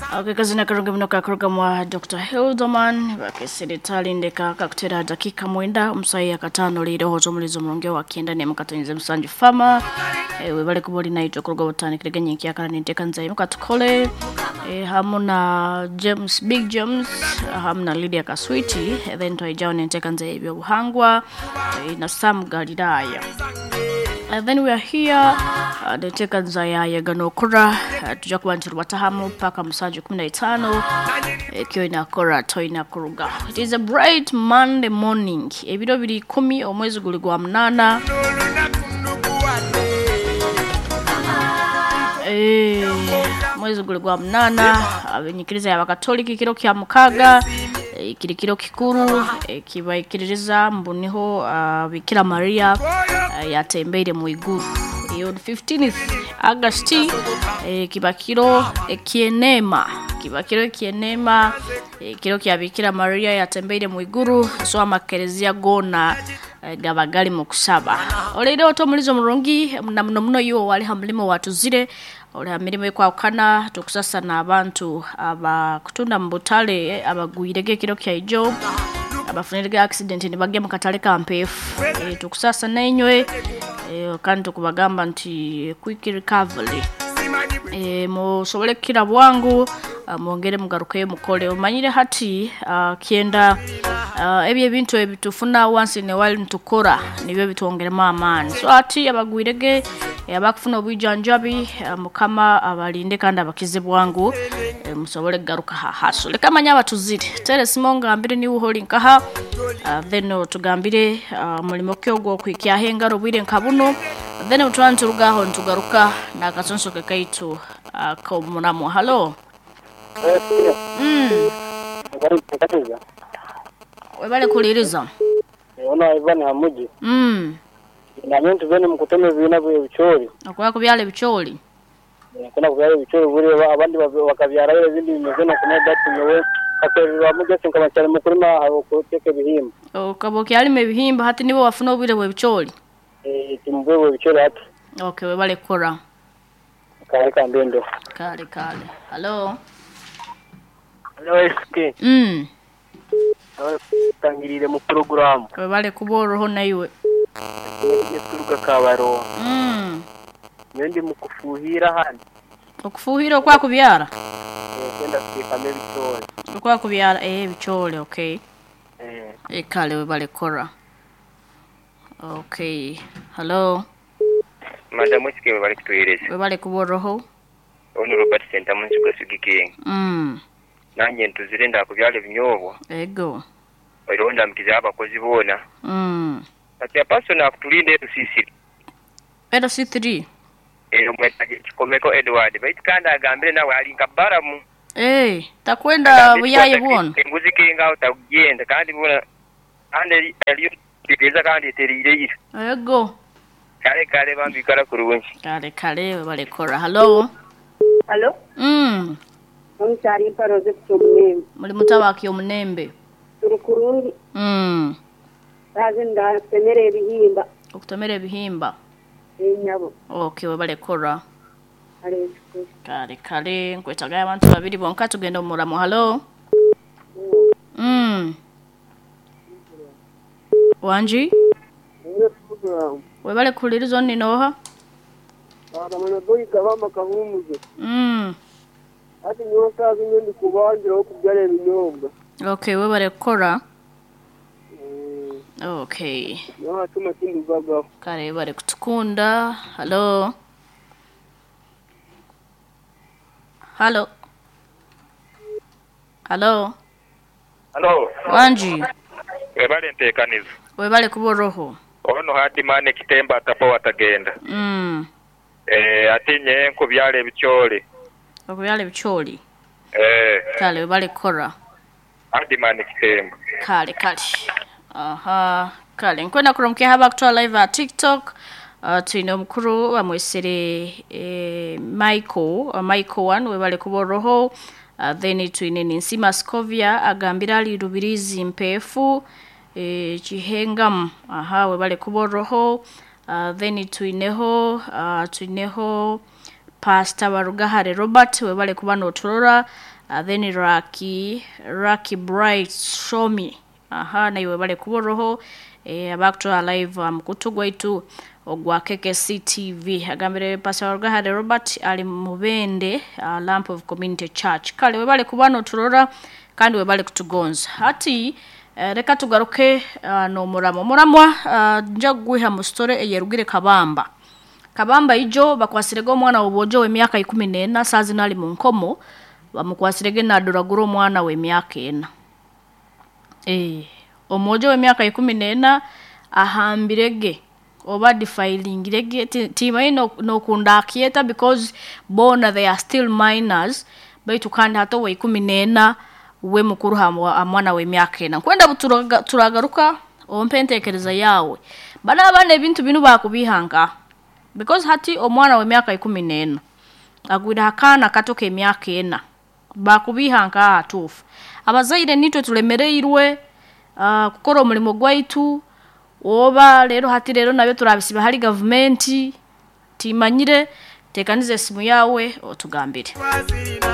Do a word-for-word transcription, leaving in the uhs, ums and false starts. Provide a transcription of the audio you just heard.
Akakazina karunga mnoka kuruga mwa Doctor Hildeman bakesere talindeka kakutera dakika mwenda umusayi akatano liro hozo mulizo mronge wa kienda ne mukatonyeze musanju fama ewe bale kuboli naito kuruga botani kiriganye nkyakara niteka nzayi mukatukole e hamuna James Big James hamuna Lydia Kaswiti then to ijao niteka nzayi byo buhangwa e, na Sam Galilaya. And then we are here uh, the teka nzaya ya ganokura uh, tujja kubantu batahamu paka musanju kumi na tano ekyo inakora toina kuruga. It is a bright Monday morning ebiro biri kumi omwezi guli gwa munana eh mwezi guli gwa munana abenyikiriza ya bakatoliki kiro kya mukaga ikirikiro kikuru kibaikiriza mbuniho uh, Bikira Maria uh, yatembeire mu iguru iyo fifteenth August eh, kibakiro ekienema kibakiro ekienema eh, kiro kya Bikira Maria yatembeire mu iguru so amakerezia gona eh, gabagali mu kusaba olero otomulizo mulungi na muno muno yo wali hamulimo watuzire ole mirimo kwa kana tukusasa na abantu aba kutunda mbutale abagwirege kiro kya ijo abafunirege accident ni bagye mu katale kampefu e, tukusasa nenywe e, kandi kubagamba nti quick recovery e, mo sobole kira bwangu mwongere mugaruke mukole umanyire hati uh, kienda uh, ebye bintu ebitufuna once in a while ntukora nibyo bitwongerema amani so hati abagwirege abakufuna obujanjabi mukama abalinde kandi abakize bwangu musobole garuka hahaso leka manya batuzire tere simonga ambire ni uholi nkaha then tugambire mulimo kyogwo kwikya hengaro bwire nkabuno then utwantu rugaho ntugaruka na kasonso kekaitu ko munamo hello mm webale kuliriza ona Ivan Hamuji mm na muntu bene mukutome bina bwe bichori akwa kubyale bichori kuna kubyale bichori buri abandi bakabyara ile bindi bimeze no kuna dati nyewe akabira mugese kama cyane mukurima habo kuteke bihimba okaboke ali me bihimba hati nibo wafuna ubire bwe bichori eh timbwe bwe bichori hati okay webale kora kale kambendo kale kale hello hello eske mm tangirire mu program webale kuboroho naiwe Yeturuka kabaro. Mm. Nyendi mukufuhira hano. Okufuhira kwa kubyara? Eh kwenda kufame bichole. Kwa kubyara eh bichole okay. Eh. E kale webale kora. Okay. Hello. Madam Wesike webale kutuhereza. Webale kuboroho. Ono Robert Center munsi kwasigikenga. Mm. Nanye ntuzire ndakubyale binyobo. Ego. Oironda mkiza abakozi bona. Mm. Ati apaso na kutulinde tusisi. Edo C three. Ero mwetaje chikomeko Edward. Bait kanda agambire nawe ali nkabaramu. Eh, takwenda buyaye bwona. Nguzi kenga utagenda kandi bona ande aliyo bigeza kandi terire ire. Ego. Kale kale bambikara kurungi. Kale kale bale kora. Hello. Hello? Mm. Omuchari paroze kutumnembe. Muri mutabaki omunembe. Turukurundi. Mm. Razinda temere bihimba. Okutomere bihimba. Enyabo. Okay, webale kora. Ale. Kale kale nkwetaga abantu babiri bonka tugenda omuramo. Hello. Mm. Wanji? Webale kulirizo ninoha? Baba mana boyi kabamba kahumuze. Mm. Ati nyoka zinyo kubangira okubyale binyomba. Okay, webale kora. Okay. No atuma tindu baba. Kare bare kutukunda. Hello. Hello. Hello. Hello. Wanji. Webale ntekanizo. Webale kuboroho. Ono hadi mane kitemba atapo watagenda. Mm. Eh atinye nkubyale bichole. Okubyale bicholi. Eh. Kale webale kora. Hadi mane kitemba. Kale kale. Aha. Kale nkwenda kurumkia haba kutoa live at TikTok. Uh, tuino mkuru wa mwesere eh, Michael, uh, Michael one webale kuboroho. Uh, then tuine Ninsima Scovia agambira ali rubirizi mpefu eh, chihengam. Aha webale kuboroho. Uh, then tuineho uh, tuineho Pastor Warugahare Robert webale kubano turora uh, then Rocky Rocky Bright show me aha nayo bale kuboroho eh abakutwa live amukutu um, gwaitu ogwa K K C T V agambire Pastor Gahade Robert ali mubende uh, Lamp of Community Church kale we bale kubano turora kandi we bale kutugonza hati uh, reka tugaruke uh, no muramo muramwa uh, njagwiha mu story eyerugire kabamba kabamba ijo bakwasirego mwana obojo we myaka ikumi n'ena sazi nali mu nkomo bamukwasirege na doraguro mwana we myaka ena eh omojo we myaka ikumi n'ena ahambirege oba defiling rege tima ino no kunda kieta because bona they are still minors baitu kandi hato we ikumi n'ena we mukuru hamwa mwana we myaka ena kwenda buturaga turagaruka ompentekereza yawe bana bane bintu binu bakubihanga because hati omwana we myaka ikumi n'ena agwida hakana katoke myaka ena bakubihanga atufu abazaire nitwe tulemereirwe uh, kukora omulimo gwaitu oba lero hati lero nabyo turabisiba hari government timanyire tekanize simu yawe otugambire